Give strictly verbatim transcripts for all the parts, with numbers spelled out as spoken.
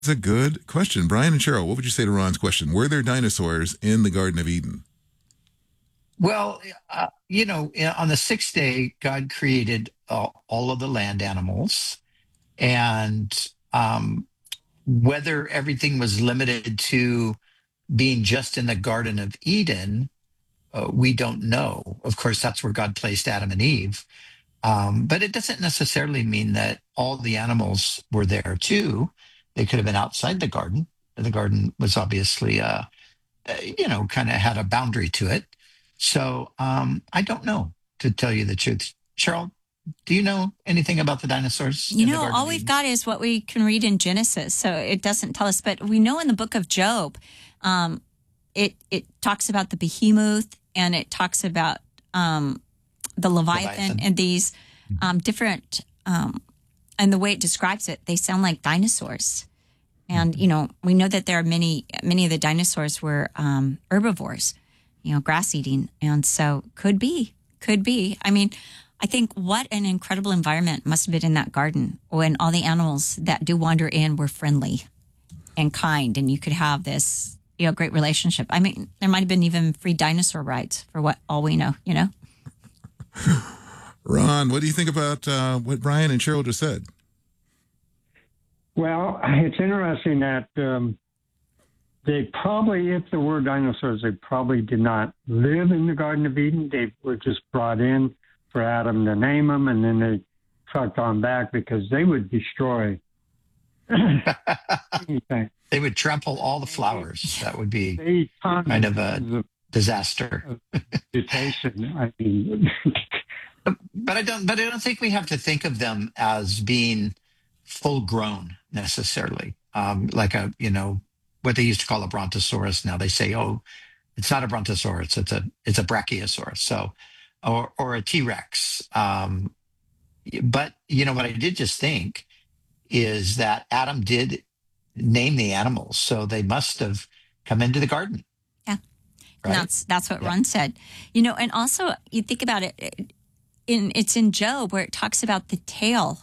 It's a good question. Brian and Cheryl, what would you say to Ron's question? Were there dinosaurs in the Garden of Eden? Well, uh, you know, on the sixth day, God created uh, all of the land animals. And um, whether everything was limited to being just in the Garden of Eden, uh, we don't know. Of course, that's where God placed Adam and Eve. Um, but it doesn't necessarily mean that all the animals were there too. They could have been outside the garden. The garden was obviously, uh, uh, you know, kind of had a boundary to it. So um, I don't know, to tell you the truth. Cheryl, do you know anything about the dinosaurs? You in the know, Garden all of we've Eden? got is what we can read in Genesis, so it doesn't tell us. But we know in the book of Job, um, it it talks about the behemoth, and it talks about um, the Leviathan, Leviathan. and these um, different, um, and the way it describes it, they sound like dinosaurs. And, you know, we know that there are many, many of the dinosaurs were um, herbivores, you know, grass eating. And so could be, could be. I mean, I think what an incredible environment must have been in that garden when all the animals that do wander in were friendly and kind. And you could have this, you know, great relationship. I mean, there might have been even free dinosaur rides for what all we know, you know? Ron, what do you think about uh, what Brian and Cheryl just said? Well, it's interesting that um, they probably, if there were dinosaurs, they probably did not live in the Garden of Eden. They were just brought in for Adam to name them, and then they trucked on back because they would destroy anything. They would trample all the flowers. That would be They kind of a disaster. Mutation. I mean, But I don't. But I don't think we have to think of them as being full grown necessarily. Um, like a, you know, what they used to call a brontosaurus. Now they say, oh, it's not a brontosaurus. It's a it's a brachiosaurus. So, or or a T Rex. Um, but you know what I did just think is that Adam did name the animals, so they must have come into the garden. Yeah, right? And that's that's what Yeah. Ron said. You know, and also you think about it. it in it's in Job where it talks about the tail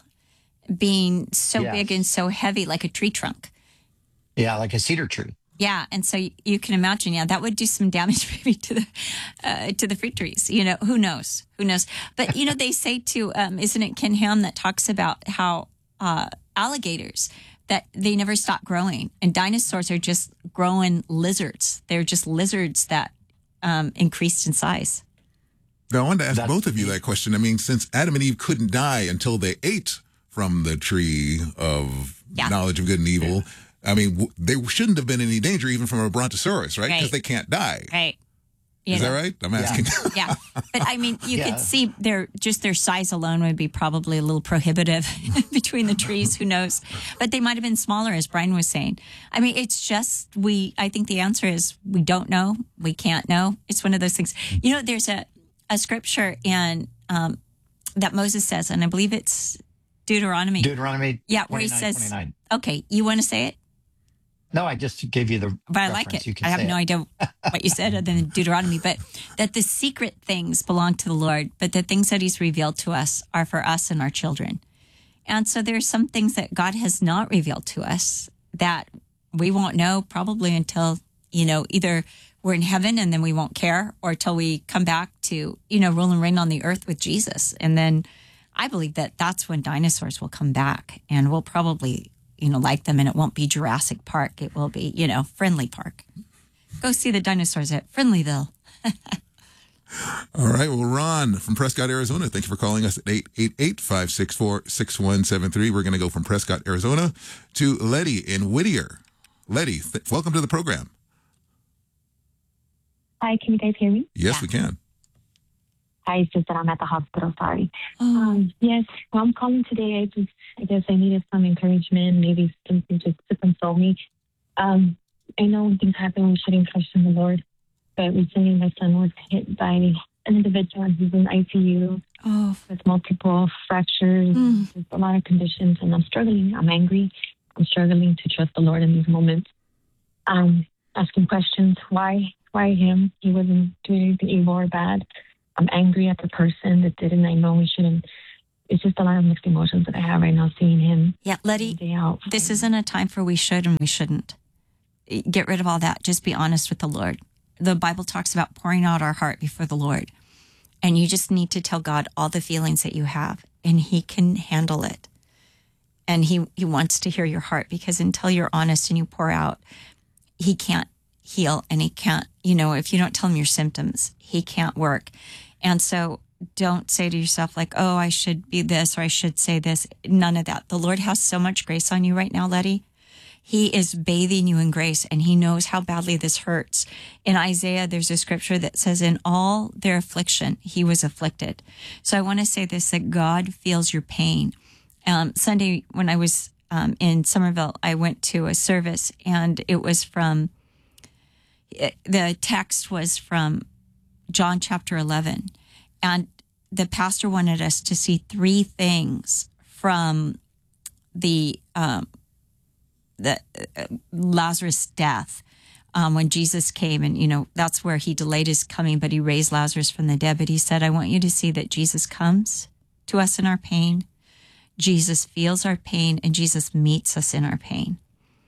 being so Yes. big and so heavy, like a tree trunk. Yeah, like a cedar tree. Yeah, and so y- you can imagine, yeah, that would do some damage maybe to the uh, to the fruit trees. You know, who knows? Who knows? But you know, they say too, um, isn't it Ken Ham that talks about how uh, alligators that they never stop growing, and dinosaurs are just growing lizards. They're just lizards that um, increased in size. Now, I wanted to ask That's both of you that question. I mean, since Adam and Eve couldn't die until they ate from the tree of Yeah. knowledge of good and evil, I mean, w- they shouldn't have been in any danger even from a brontosaurus, right? Because Right. they can't die. Right. You Is know? that right? I'm asking. Yeah, but I mean, you Yeah. could see their just their size alone would be probably a little prohibitive between the trees. Who knows? But they might have been smaller, as Brian was saying. I mean, it's just we. I think the answer is we don't know. We can't know. It's one of those things. You know, there's a a scripture in um, that Moses says, and I believe it's Deuteronomy. Deuteronomy. yeah, where he twenty-nine, says, twenty-nine. "Okay, you want to say it?" No, I just gave you the. But I like reference. it. You can I have say no it. idea what you said other than Deuteronomy, but that the secret things belong to the Lord, but the things that he's revealed to us are for us and our children. And so there's some things that God has not revealed to us that we won't know probably until, you know, either we're in heaven and then we won't care, or till we come back to, you know, rule and reign on the earth with Jesus. And then I believe that that's when dinosaurs will come back, and we'll probably, you know, like them, and it won't be Jurassic Park. It will be, you know, Friendly Park. Go see the dinosaurs at Friendlyville. All right. Well, Ron from Prescott, Arizona, thank you for calling us at eight eight eight, five six four, six one seven three. We're going to go from Prescott, Arizona to Letty in Whittier. Letty, th- welcome to the program. Hi, can you guys hear me? Yes, Yeah. we can. Hi, it's just that I'm at the hospital. Sorry. Oh, Um, yes, well, I'm calling today. I just, I guess I needed some encouragement, maybe something just to console me. Um, I know when things happen, we shouldn't trust in the Lord. But recently, my son was hit by an individual who's in I C U oh, with multiple fractures, Mm. just a lot of conditions, and I'm struggling. I'm angry. I'm struggling to trust the Lord in these moments. Um, asking questions: Why? Why him? He wasn't doing anything evil or bad. I'm angry at the person that did it, and I know we shouldn't it's just a lot of mixed emotions that I have right now, seeing him. Yeah, Letty, day out. this isn't a time for we should and we shouldn't. Get rid of all that. Just be honest with the Lord. The Bible talks about pouring out our heart before the Lord. And you just need to tell God all the feelings that you have, and he can handle it. And he, he wants to hear your heart, because until you're honest and you pour out, he can't heal, and he can't, you know, if you don't tell him your symptoms, he can't work. And so don't say to yourself like, oh, I should be this or I should say this. None of that. The Lord has so much grace on you right now, Letty. He is bathing you in grace, and he knows how badly this hurts. In Isaiah, there's a scripture that says, in all their affliction, he was afflicted. So I want to say this, that God feels your pain. Um, Sunday, when I was um, in Somerville, I went to a service, and it was from, it, the text was from John chapter eleven. And the pastor wanted us to see three things from the um, the uh, Lazarus' death, um, when Jesus came, and, you know, that's where he delayed his coming, but he raised Lazarus from the dead. But he said, I want you to see that Jesus comes to us in our pain. Jesus feels our pain, and Jesus meets us in our pain.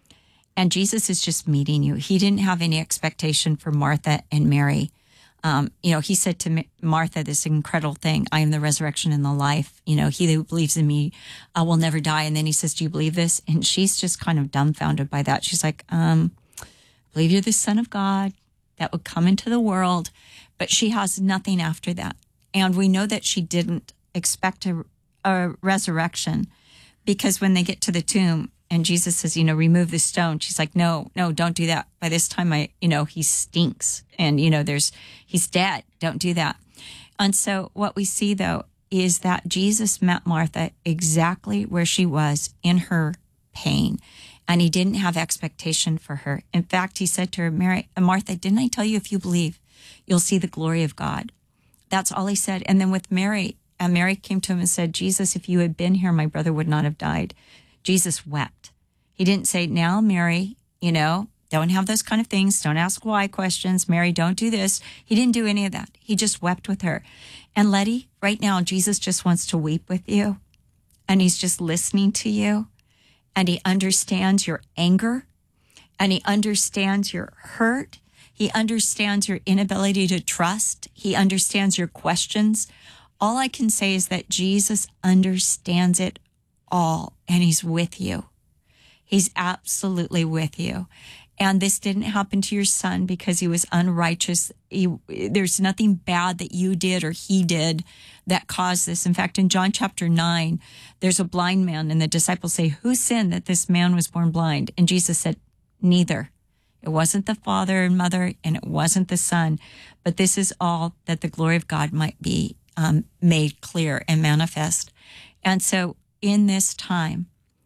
And Jesus is just meeting you. He didn't have any expectation for Martha and Mary. Um, you know, he said to Martha this incredible thing, I am the resurrection and the life. You know, he who believes in me uh, will never die. And then he says, do you believe this? And she's just kind of dumbfounded by that. She's like, um, I believe you're the Son of God that would come into the world. But she has nothing after that. And we know that she didn't expect a, a resurrection, because when they get to the tomb, and Jesus says, you know, remove the stone. She's like, no, no, don't do that. By this time, I, you know, he stinks, and, you know, there's, he's dead. Don't do that. And so what we see, though, is that Jesus met Martha exactly where she was in her pain, and he didn't have expectation for her. In fact, he said to her, Mary, Martha, didn't I tell you, if you believe, you'll see the glory of God? That's all he said. And then with Mary, and Mary came to him and said, Jesus, if you had been here, my brother would not have died. Jesus wept. He didn't say, now, Mary, you know, don't have those kind of things. Don't ask why questions. Mary, don't do this. He didn't do any of that. He just wept with her. And Letty, right now, Jesus just wants to weep with you. And he's just listening to you. And he understands your anger. And he understands your hurt. He understands your inability to trust. He understands your questions. All I can say is that Jesus understands it all, and he's with you. He's absolutely with you. And this didn't happen to your son because he was unrighteous. He, there's nothing bad that you did or he did that caused this. In fact, in John chapter nine, there's a blind man, and the disciples say, who sinned that this man was born blind? And Jesus said, neither. It wasn't the father and mother, and it wasn't the son, but this is all that the glory of God might be um, made clear and manifest. And so in this time,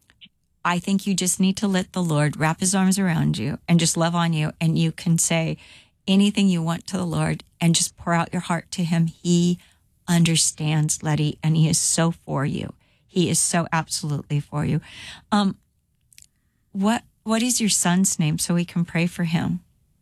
I think you just need to let the Lord wrap his arms around you and just love on you. And you can say anything you want to the Lord and just pour out your heart to him. He understands, Letty, and he is so for you. He is so absolutely for you. Um, what What is your son's name so we can pray for him?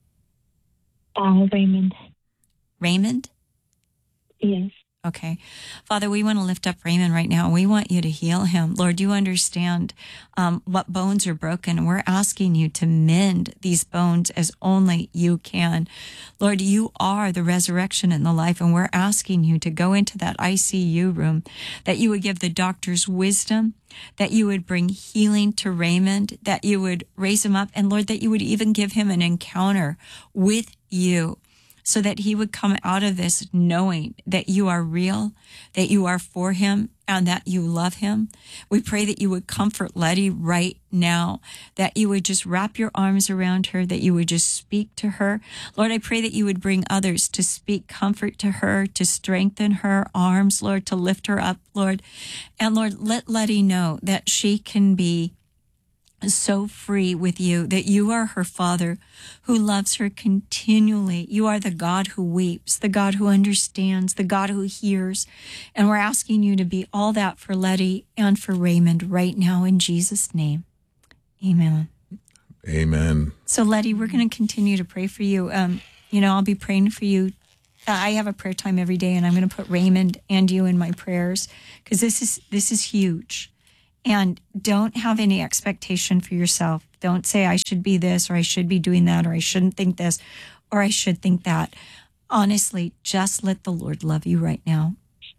Uh, Raymond. Raymond? Yes. Okay. Father, we want to lift up Raymond right now. We want you to heal him. Lord, you understand um, what bones are broken, and we're asking you to mend these bones as only you can. Lord, you are the resurrection and the life, and we're asking you to go into that I C U room, that you would give the doctors wisdom, that you would bring healing to Raymond, that you would raise him up, and Lord, that you would even give him an encounter with you, so that he would come out of this knowing that you are real, that you are for him, and that you love him. We pray that you would comfort Letty right now, that you would just wrap your arms around her, that you would just speak to her. Lord, I pray that you would bring others to speak comfort to her, to strengthen her arms, Lord, to lift her up, Lord. And Lord, let Letty know that she can be so free with you, that you are her father who loves her continually. You are the God who weeps, the God who understands, the God who hears. And we're asking you to be all that for Letty and for Raymond right now in Jesus' name. Amen. Amen. So Letty, we're going to continue to pray for you. Um, you know, I'll be praying for you I have a prayer time every day, and I'm going to put Raymond and you in my prayers because this is this is huge. And don't have any expectation for yourself. Don't say I should be this, or I should be doing that, or I shouldn't think this, or I should think that. Honestly, just let the Lord love you right now.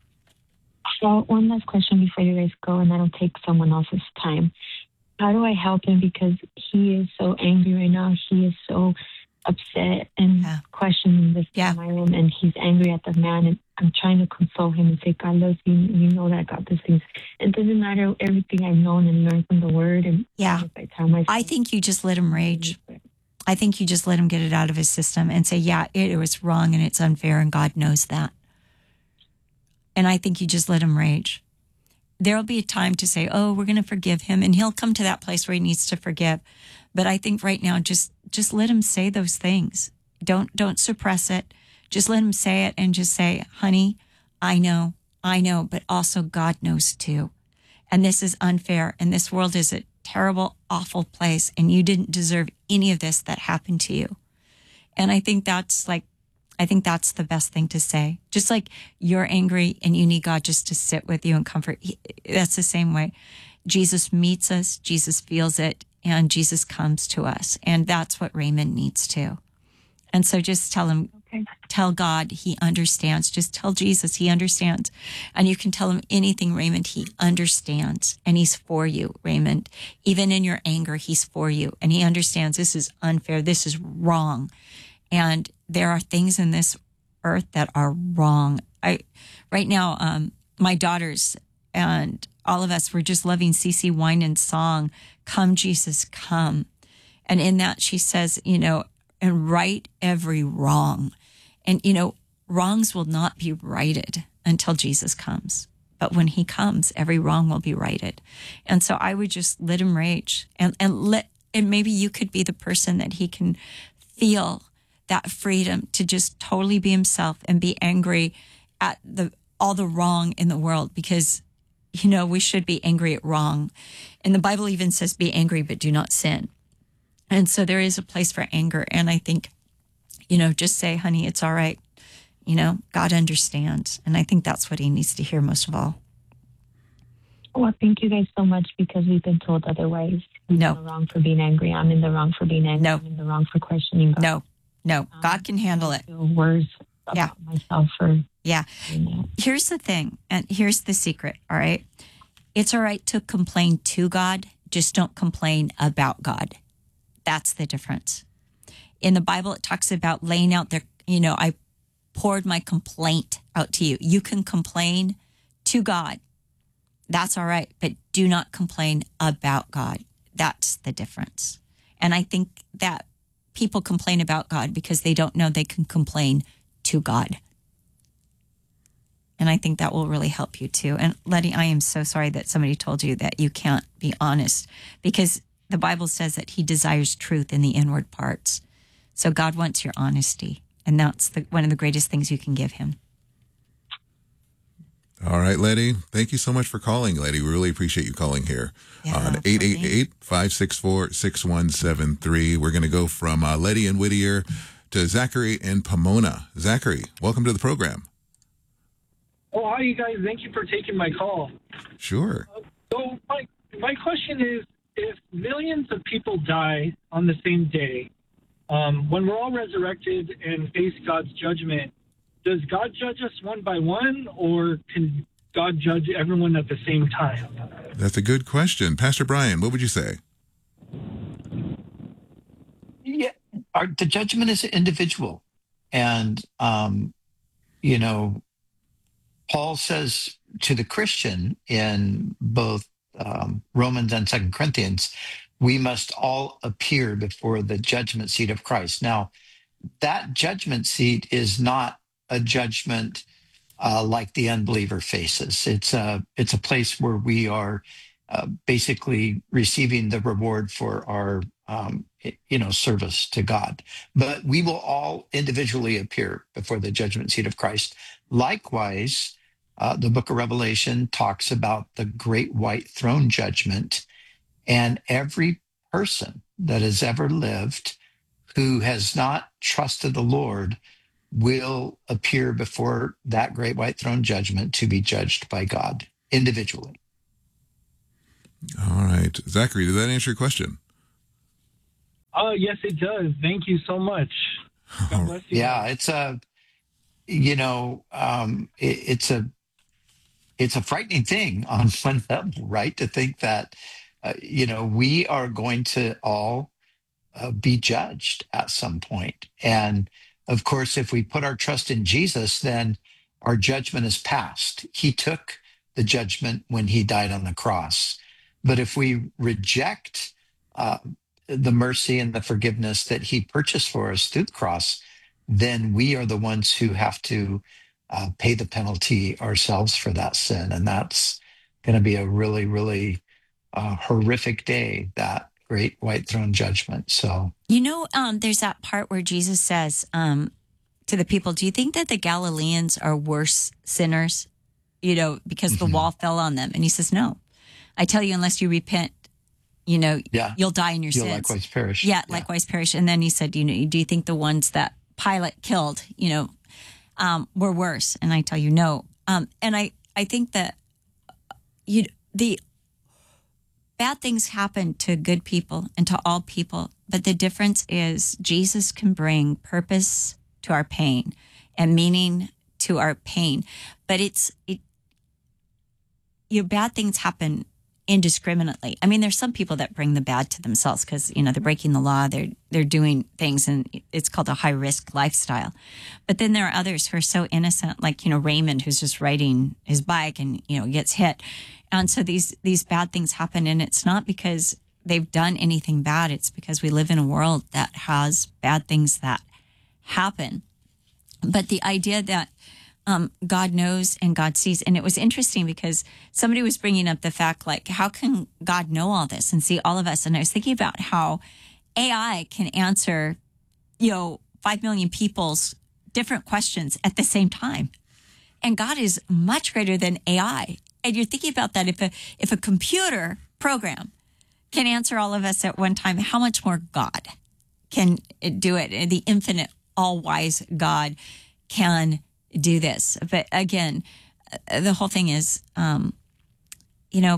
So one last question before you guys go, and that'll take someone else's time. How do I help him? Because he is so angry right now. He is so upset and Yeah. questioning this Yeah. in my room, and he's angry at the man. And I'm trying to console him and say, God loves you. And you know that I got these things. It doesn't matter everything I've known and learned from the Word. And Yeah. if I tell myself, I think you just let him rage. I think you just let him get it out of his system and say, yeah, it was wrong and it's unfair, and God knows that. And I think you just let him rage. There'll be a time to say, oh, we're going to forgive him, and he'll come to that place where he needs to forgive. But I think right now, just just let him say those things. Don't don't suppress it. Just let him say it and just say, honey, I know, I know, but also God knows too. And this is unfair, and this world is a terrible, awful place, and you didn't deserve any of this that happened to you. And I think that's like, I think that's the best thing to say. Just like you're angry and you need God just to sit with you and comfort. He, that's the same way. Jesus meets us, Jesus feels it, and Jesus comes to us. And that's what Raymond needs too. And so just tell him, okay. tell God he understands. Just tell Jesus he understands. And you can tell him anything, Raymond, he understands. And he's for you, Raymond. Even in your anger, he's for you. And he understands this is unfair. This is wrong. And there are things in this earth that are wrong. I, right now, um, my daughters and all of us were just loving CeCe Winans' song, Come, Jesus, Come. And in that, she says, you know, and right every wrong. And, you know, wrongs will not be righted until Jesus comes. But when he comes, every wrong will be righted. And so I would just let him rage and, and let, and maybe you could be the person that he can feel that freedom to just totally be himself and be angry at the all the wrong in the world, because, you know, we should be angry at wrong. And the Bible even says, be angry, but do not sin. And so there is a place for anger. And I think, you know, just say, honey, it's all right. You know, God understands. And I think that's what he needs to hear most of all. Well, thank you guys so much, because we've been told otherwise. He's No. in the wrong for being angry. I'm in the wrong for being angry. No. I'm in the wrong for questioning God. No, no, God can handle it. I feel worse about Yeah. myself for Yeah. doing that. Here's the thing, and here's the secret, all right? It's all right to complain to God, just don't complain about God. That's the difference. In the Bible, it talks about laying out their, you know, I poured my complaint out to you. You can complain to God. That's all right, but do not complain about God. That's the difference. And I think that people complain about God because they don't know they can complain to God. And I think that will really help you too. And Letty, I am so sorry that somebody told you that you can't be honest, because the Bible says that he desires truth in the inward parts. So God wants your honesty. And that's the, one of the greatest things you can give him. All right, Letty. Thank you so much for calling, Letty. We really appreciate you calling here Yeah, on eight eight eight, five six four, six one seven three. We're going to go from uh, Letty and Whittier to Zachary and Pomona. Zachary, welcome to the program. Oh, hi, you guys. Thank you for taking my call. Sure. So my, my question is, if millions of people die on the same day, um, when we're all resurrected and face God's judgment, does God judge us one by one, or can God judge everyone at the same time? That's a good question. Pastor Brian, what would you say? Yeah, our, the judgment is individual. And, um, you know, Paul says to the Christian in both um, Romans and Second Corinthians, we must all appear before the judgment seat of Christ. Now, that judgment seat is not a judgment uh, like the unbeliever faces. It's a it's a place where we are uh, basically receiving the reward for our um, you know service to God. But we will all individually appear before the judgment seat of Christ. Likewise, uh, the Book of Revelation talks about the great white throne judgment, and every person that has ever lived who has not trusted the Lord will appear before that great white throne judgment to be judged by God individually. All right. Zachary, did that answer your question? Oh, yes, it does. Thank you so much. God bless you. Yeah, it's a, you know, um, it, it's a, it's a frightening thing on one level, right? To think that, uh, you know, we are going to all uh, be judged at some point. And of course, if we put our trust in Jesus, then our judgment is past. He took the judgment when he died on the cross. But if we reject uh, the mercy and the forgiveness that he purchased for us through the cross, then we are the ones who have to uh, pay the penalty ourselves for that sin. And that's going to be a really, really uh, horrific day, that great white throne judgment. So, You know, um, there's that part where Jesus says um, to the people, do you think that the Galileans are worse sinners, you know, because Mhm. the wall fell on them? And he says, no, I tell you, unless you repent, you know, yeah, you'll die in your you'll sins. likewise perish. Yeah, likewise perish. And then he said, you know, do you think the ones that Pilate killed, you know, um, were worse? And I tell you, no. Um, and I, I think that you the bad things happen to good people and to all people, but the difference is Jesus can bring purpose to our pain and meaning to our pain. But it's it, you know, bad things happen indiscriminately. I mean, there's some people that bring the bad to themselves because, you know, they're breaking the law, they're they're doing things, and it's called a high risk lifestyle. But then there are others who are so innocent, like, you know, Raymond, who's just riding his bike and, you know, gets hit. And so these these bad things happen, and it's not because they've done anything bad. It's because we live in a world that has bad things that happen. But the idea that Um, God knows and God sees. And it was interesting because somebody was bringing up the fact, like, how can God know all this and see all of us? And I was thinking about how A I can answer, you know, five million people's different questions at the same time. And God is much greater than A I. And you're thinking about that. If a, if a computer program can answer all of us at one time, how much more God can do it? And the infinite, all-wise God can do this. But again, the whole thing is, um, you know,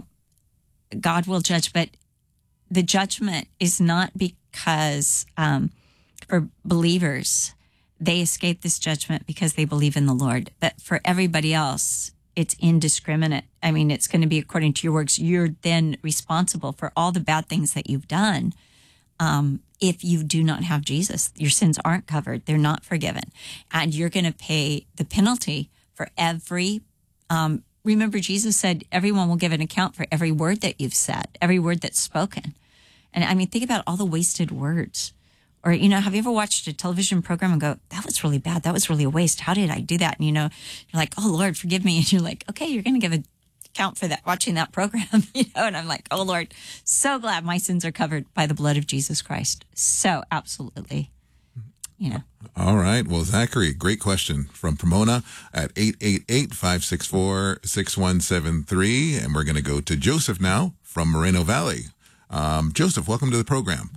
God will judge, but the judgment is not because um, for believers, they escape this judgment because they believe in the Lord. But for everybody else, it's indiscriminate. I mean, it's going to be according to your works. You're then responsible for all the bad things that you've done. Um, if you do not have Jesus, your sins aren't covered. They're not forgiven. And you're going to pay the penalty for every, um, remember Jesus said, everyone will give an account for every word that you've said, every word that's spoken. And I mean, think about all the wasted words. Or, you know, have you ever watched a television program and go, that was really bad. That was really a waste. How did I do that? And, you know, you're like, oh, Lord, forgive me. And you're like, okay, you're going to give a count for that, watching that program, you know, and I'm like, oh Lord, so glad my sins are covered by the blood of Jesus Christ. So absolutely, you know. All right. Well, Zachary, great question from Pomona at eight eight eight, five six four, six one seven three. And we're going to go to Joseph now from Moreno Valley. Um, Joseph, welcome to the program.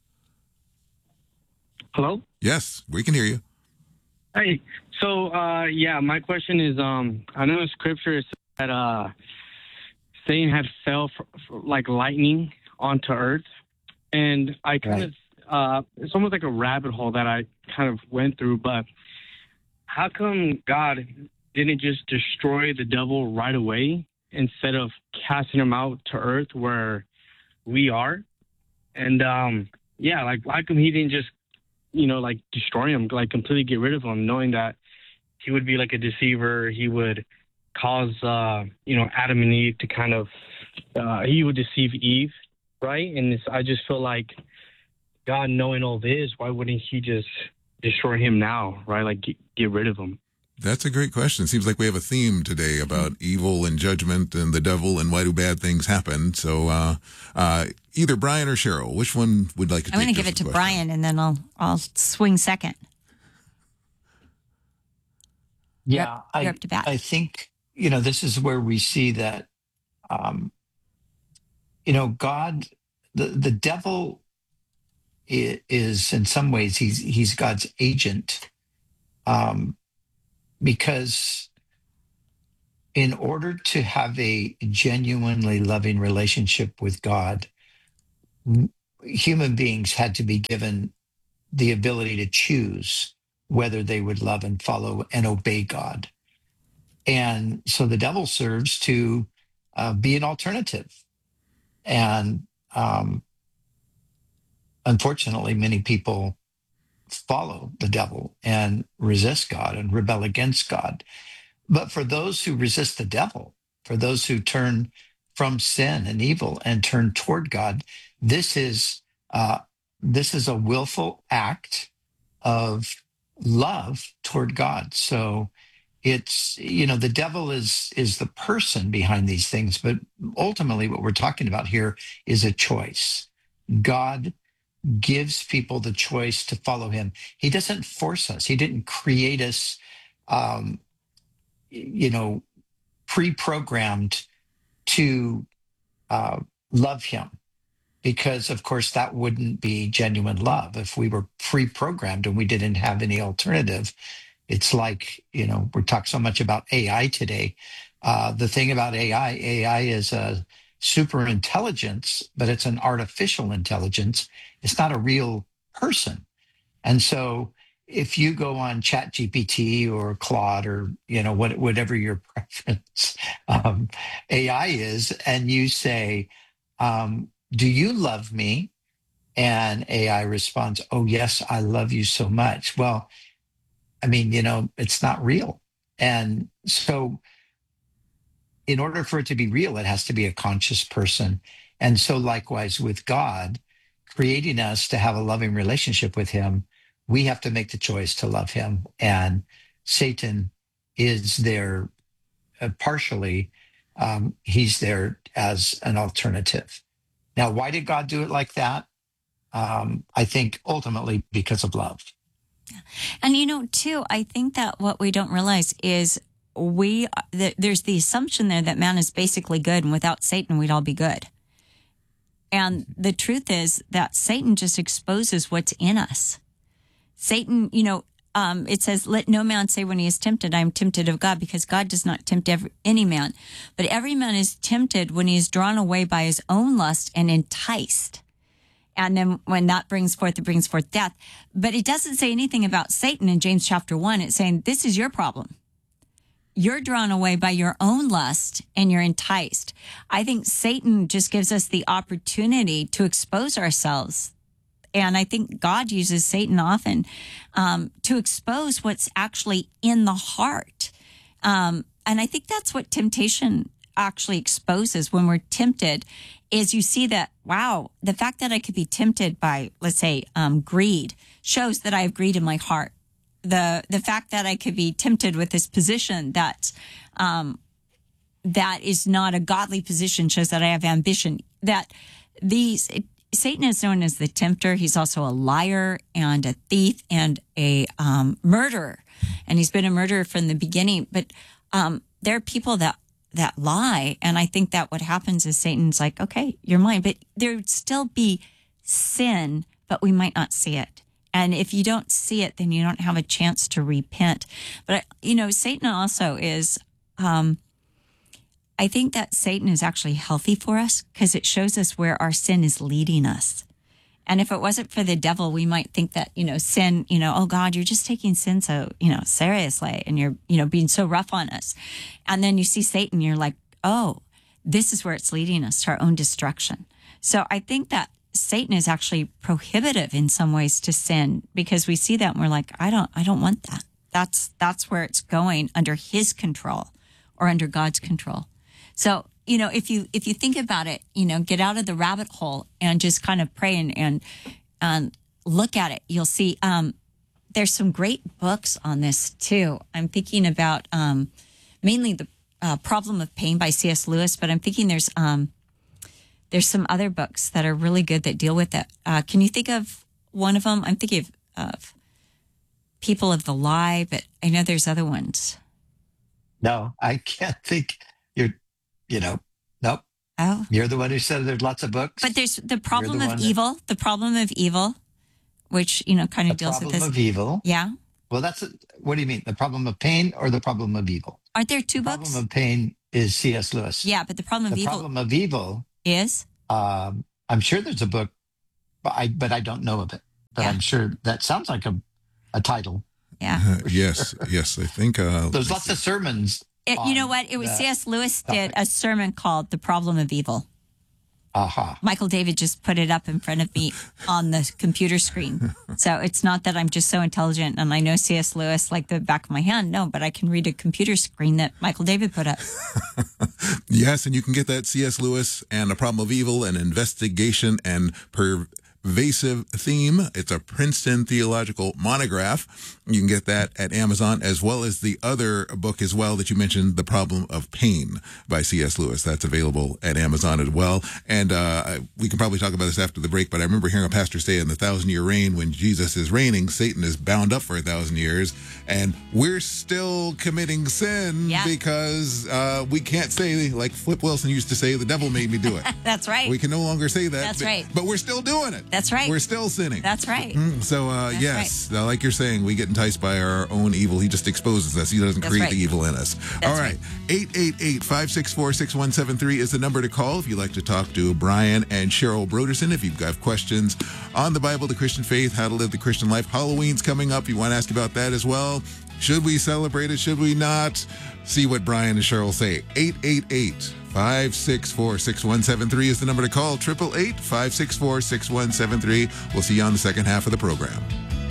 Hello? Yes, we can hear you. Hey, so, uh, yeah, my question is, um, I know in scripture that uh, Satan had fell for, for, like lightning onto earth. And I kind Right. of, uh, it's almost like a rabbit hole that I kind of went through. But how come God didn't just destroy the devil right away instead of casting him out to earth where we are? And, um, yeah, like, why come he didn't just, you know, like destroy him, like completely get rid of him, knowing that he would be like a deceiver. He would cause, uh, you know, Adam and Eve to kind of, uh, he would deceive Eve, right? And it's, I just feel like God, knowing all this, why wouldn't he just destroy him now, right? Like get, get rid of him. That's a great question. It seems like we have a theme today about evil and judgment and the devil and why do bad things happen. So uh, uh, either Brian or Cheryl, which one would like to I'm take going to give it to Joseph's question? Brian, and then I'll I'll swing second. Yeah, You're up- you're I, up to bat. I think, you know, this is where we see that, um, you know, God, the, the devil i- is in some ways, he's, he's God's agent um, because in order to have a genuinely loving relationship with God, human beings had to be given the ability to choose whether they would love and follow and obey God. And so the devil serves to uh, be an alternative. And um, unfortunately, many people follow the devil and resist God and rebel against God. But for those who resist the devil, for those who turn from sin and evil and turn toward God, this is uh, this is a willful act of love toward God. So it's, you know, the devil is is the person behind these things, but ultimately what we're talking about here is a choice. God gives people the choice to follow him. He doesn't force us. He didn't create us, um, you know, pre-programmed to uh, love him, because of course that wouldn't be genuine love. If we were pre-programmed and we didn't have any alternative, it's like, you know, we're talking so much about A I today. Uh, the thing about A I, A I is a super intelligence, but it's an artificial intelligence. It's not a real person. And so if you go on Chat G P T or Claude or, you know, what, whatever your preference um, A I is, and you say, um, do you love me? And A I responds, oh, yes, I love you so much. Well, I mean, you know, it's not real. And so in order for it to be real, it has to be a conscious person. And so likewise with God, creating us to have a loving relationship with him, we have to make the choice to love him. And Satan is there uh, partially, um, he's there as an alternative. Now, why did God do it like that? Um, I think ultimately because of love. And, you know, too, I think that what we don't realize is we, th- there's the assumption there that man is basically good, and without Satan, we'd all be good. And the truth is that Satan just exposes what's in us. Satan, you know, um, it says, let no man say when he is tempted, I am tempted of God, because God does not tempt every, any man. But every man is tempted when he is drawn away by his own lust and enticed. And then when that brings forth, it brings forth death. But it doesn't say anything about Satan in James chapter one. It's saying, this is your problem. You're drawn away by your own lust and you're enticed. I think Satan just gives us the opportunity to expose ourselves. And I think God uses Satan often um, to expose what's actually in the heart. Um, and I think that's what temptation actually exposes when we're tempted, is you see that, wow, the fact that I could be tempted by, let's say, um, greed shows that I have greed in my heart. The the fact that I could be tempted with this position that um, that is not a godly position shows that I have ambition. That these Satan is known as the tempter. He's also a liar and a thief and a um, murderer, and he's been a murderer from the beginning. But um, there are people that that lie, and I think that what happens is Satan's like, okay, you're mine, but there would still be sin, but we might not see it. And if you don't see it, then you don't have a chance to repent. But, you know, Satan also is, um, I think that Satan is actually healthy for us because it shows us where our sin is leading us. And if it wasn't for the devil, we might think that, you know, sin, you know, oh God, you're just taking sin so, you know, seriously, and you're, you know, being so rough on us. And then you see Satan, you're like, oh, this is where it's leading us to our own destruction. So I think that Satan is actually prohibitive in some ways to sin, because we see that and we're like, I don't, I don't want that. That's, that's where it's going, under his control or under God's control. So, you know, if you, if you think about it, you know, get out of the rabbit hole and just kind of pray and, and, and look at it. You'll see, um, there's some great books on this too. I'm thinking about, um, mainly the uh, Problem of Pain by C S Lewis, but I'm thinking there's, um, There's some other books that are really good that deal with it. Uh, can you think of one of them? I'm thinking of, of People of the Lie, but I know there's other ones. No, I can't think. You're, you know, nope. Oh. You're the one who said there's lots of books. But there's The Problem the of one Evil, that... The Problem of Evil, which, you know, kind of the deals with this. Problem of Evil. Yeah. Well, that's a, what do you mean? The problem of pain or the problem of evil? Aren't there two The books? problem of pain is C S. Lewis. Yeah, but the problem of The evil problem of evil is? Um, I'm sure there's a book, but I but I don't know of it. But Yeah. I'm sure that sounds like a, a title. Yeah. Uh, yes, yes. I think uh, There's lots of sermons. It, you know on what? It was that C S. Lewis did topic. a sermon called The Problem of Evil. Aha. Michael David just put it up in front of me on the computer screen. So it's not that I'm just so intelligent and I know C S. Lewis like the back of my hand. No, but I can read a computer screen that Michael David put up. Yes, and you can get that C S. Lewis and A Problem of Evil, an investigation and pervasive theme. It's a Princeton theological monograph. You can get that at Amazon, as well as the other book as well that you mentioned, The Problem of Pain by C S. Lewis. That's available at Amazon as well. And uh, we can probably talk about this after the break, but I remember hearing a pastor say in the thousand year reign, when Jesus is reigning, Satan is bound up for a thousand years, and we're still committing sin Yeah. because uh, we can't say, like Flip Wilson used to say, the devil made me do it. That's right. We can no longer say that. That's but, right. But we're still doing it. That's right. We're still sinning. That's right. Mm, So, uh, That's yes, uh, like you're saying, we get enticed by our own evil. He just exposes us. He doesn't That's create right. the evil in us. That's All right. eight eight eight, five six four, six one seven three is the number to call if you'd like to talk to Brian and Cheryl Broderson. If you've got questions on the Bible, the Christian faith, how to live the Christian life. Halloween's coming up. You want to ask about that as well. Should we celebrate it? Should we not? See what Brian and Cheryl say. eight eight eight, five six four, six one seven three is the number to call. eight eight eight, five six four, six one seven three. We'll see you on the second half of the program.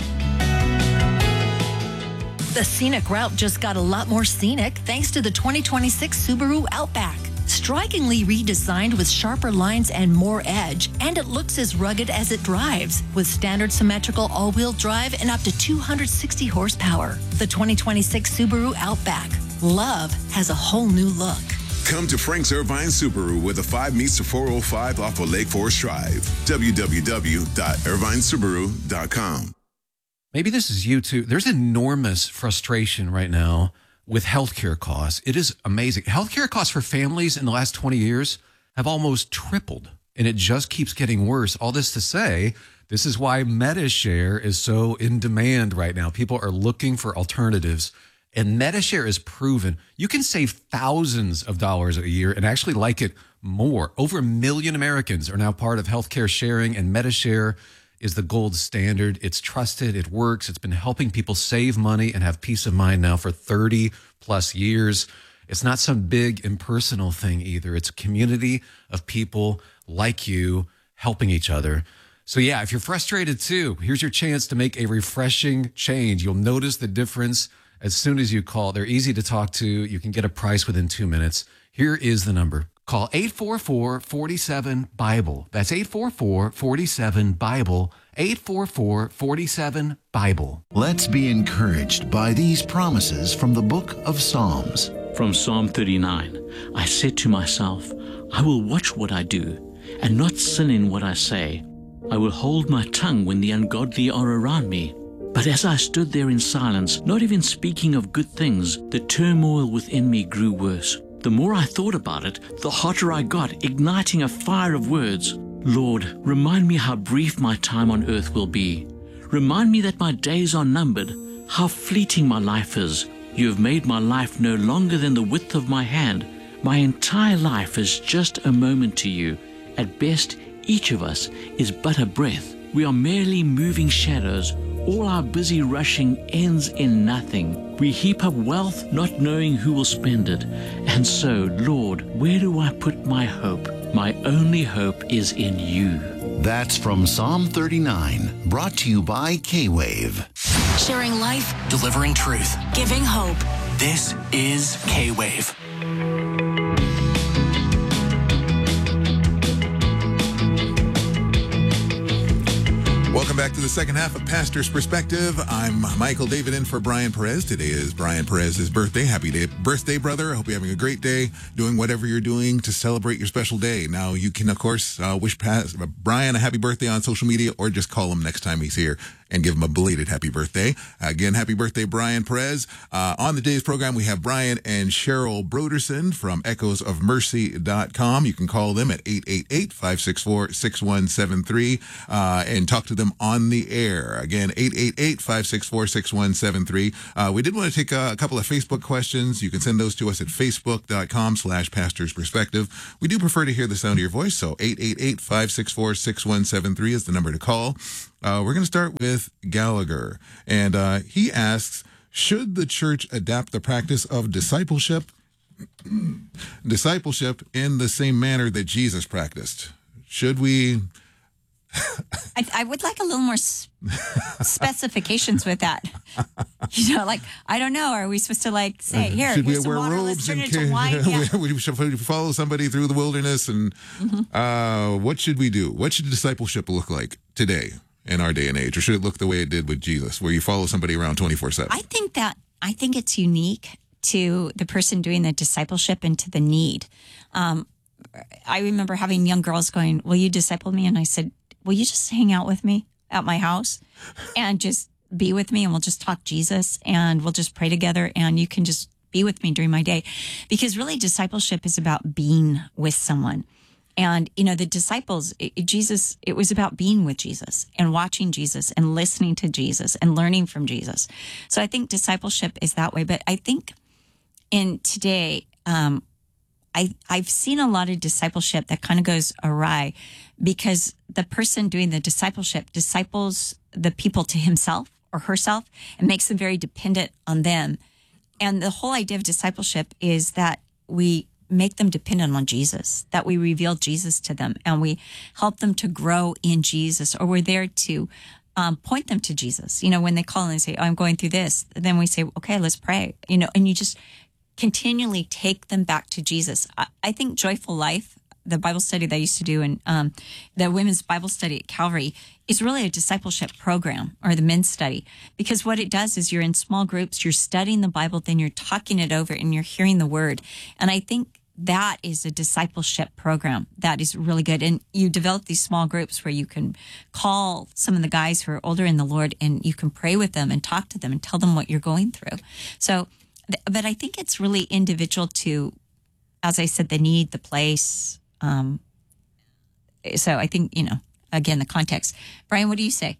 The scenic route just got a lot more scenic thanks to the twenty twenty-six Subaru Outback. Strikingly redesigned with sharper lines and more edge, and it looks as rugged as it drives, with standard symmetrical all-wheel drive and up to two hundred sixty horsepower. The twenty twenty-six Subaru Outback. Love has a whole new look. Come to Frank's Irvine Subaru, where the five meets the four oh five off of Lake Forest Drive. w w w dot irvine subaru dot com. Maybe this is you too. There's enormous frustration right now with healthcare costs. It is amazing. Healthcare costs for families in the last twenty years have almost tripled, and it just keeps getting worse. All this to say, this is why MediShare is so in demand right now. People are looking for alternatives, and MediShare is proven you can save thousands of dollars a year and actually like it more. Over a million Americans are now part of healthcare sharing, and MediShare is the gold standard. It's trusted. It works. It's been helping people save money and have peace of mind now for thirty plus years. It's not some big impersonal thing either. It's a community of people like you helping each other. So yeah, if you're frustrated too, here's your chance to make a refreshing change. You'll notice the difference as soon as you call. They're easy to talk to. You can get a price within two minutes. Here is the number. Call eight four four, four seven, BIBLE. That's eight four four, four seven, BIBLE. eight four four, four seven, BIBLE. Let's be encouraged by these promises from the book of Psalms. From Psalm thirty-nine, I said to myself, I will watch what I do and not sin in what I say. I will hold my tongue when the ungodly are around me. But as I stood there in silence, not even speaking of good things, the turmoil within me grew worse. The more I thought about it, the hotter I got, igniting a fire of words. Lord, remind me how brief my time on earth will be. Remind me that my days are numbered, how fleeting my life is. You have made my life no longer than the width of my hand. My entire life is just a moment to you. At best, each of us is but a breath. We are merely moving shadows. All our busy rushing ends in nothing. We heap up wealth not knowing who will spend it. And so, Lord, where do I put my hope? My only hope is in you. That's from Psalm thirty-nine, brought to you by K-Wave. Sharing life, delivering truth, giving hope. This is K-Wave. Welcome back to the second half of Pastor's Perspective. I'm Michael David in for Brian Perez. Today is Brian Perez's birthday. Happy day, birthday, brother. I hope you're having a great day, doing whatever you're doing to celebrate your special day. Now, you can, of course, uh, wish Pas- Brian a happy birthday on social media or just call him next time he's here and give him a belated happy birthday. Again, happy birthday, Brian Perez. Uh, on the day's program, we have Brian and Cheryl Broderson from echoes of mercy dot com. You can call them at eight eight eight, five six four, six one seven three uh, and talk to them on the air. Again, eight eight eight, five six four, six one seven three. Uh, we did want to take a, a couple of Facebook questions. You can send those to us at facebook.com slash pastors perspective. We do prefer to hear the sound of your voice, so eight eight eight, five six four, six one seven three is the number to call. Uh, we're going to start with Gallagher, and uh, he asks, should the church adapt the practice of discipleship discipleship in the same manner that Jesus practiced? Should we... I, I would like a little more s- specifications with that. You know, like, I don't know. Are we supposed to, like, say, here, should here's we some wear water, robes let's turn and it into wine? Yeah. we should follow somebody through the wilderness? And Mm-hmm. uh, what should we do? What should discipleship look like today in our day and age? Or should it look the way it did with Jesus, where you follow somebody around twenty-four seven? I think that, I think it's unique to the person doing the discipleship and to the need. Um, I remember having young girls going, will you disciple me? And I said, will you just hang out with me at my house and just be with me, and we'll just talk Jesus, and we'll just pray together, and you can just be with me during my day. Because really discipleship is about being with someone. And, you know, the disciples, it, Jesus, it was about being with Jesus and watching Jesus and listening to Jesus and learning from Jesus. So I think discipleship is that way. But I think in today, um, I, I've seen a lot of discipleship that kind of goes awry because the person doing the discipleship disciples the people to himself or herself and makes them very dependent on them. And the whole idea of discipleship is that we make them dependent on Jesus, that we reveal Jesus to them and we help them to grow in Jesus, or we're there to um, point them to Jesus. You know, when they call and they say, oh, I'm going through this, then we say, okay, let's pray, you know, and you just continually take them back to Jesus. I, I think Joyful Life, the Bible study that I used to do, and um, the women's Bible study at Calvary, is really a discipleship program, or the men's study, because what it does is you're in small groups, you're studying the Bible, then you're talking it over and you're hearing the word. And I think that is a discipleship program that is really good. And you develop these small groups where you can call some of the guys who are older in the Lord and you can pray with them and talk to them and tell them what you're going through. So, but I think it's really individual to, as I said, the need, the place. Um, so I think, you know, again, the context. Brian, what do you say?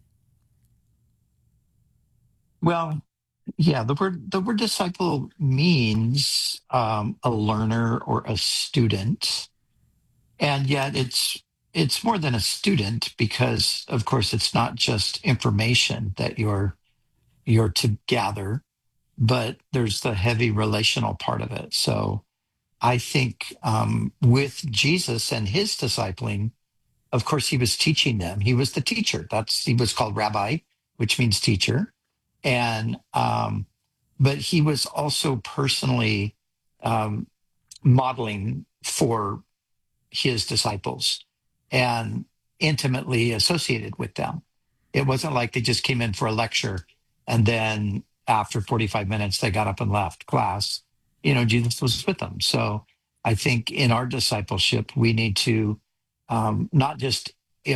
Well, yeah, the word the word disciple means um, a learner or a student, and yet it's it's more than a student because, of course, it's not just information that you're you're to gather, but there's the heavy relational part of it. So I think um, with Jesus and his discipling, of course, he was teaching them. He was the teacher. That's he was called rabbi, which means teacher. And, um, but he was also personally um, modeling for his disciples and intimately associated with them. It wasn't like they just came in for a lecture and then after forty-five minutes, they got up and left class. You know, Jesus was with them. So I think in our discipleship, we need to um, not just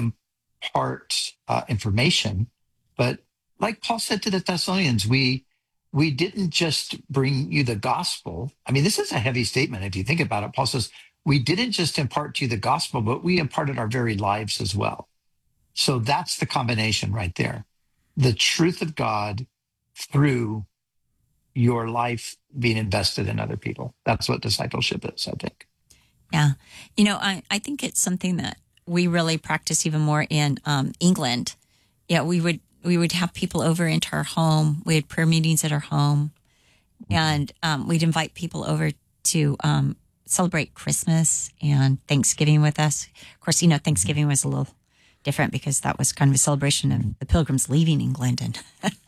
impart uh, information, but like Paul said to the Thessalonians, we we didn't just bring you the gospel. I mean, this is a heavy statement if you think about it. Paul says, we didn't just impart to you the gospel, but we imparted our very lives as well. So that's the combination right there. The truth of God through your life being invested in other people. That's what discipleship is, I think. Yeah. You know, I, I think it's something that we really practice even more in um, England. Yeah, we would we would have people over into our home. We had prayer meetings at our home. And um, we'd invite people over to um, celebrate Christmas and Thanksgiving with us. Of course, you know, Thanksgiving was a little different because that was kind of a celebration of the Pilgrims leaving England. And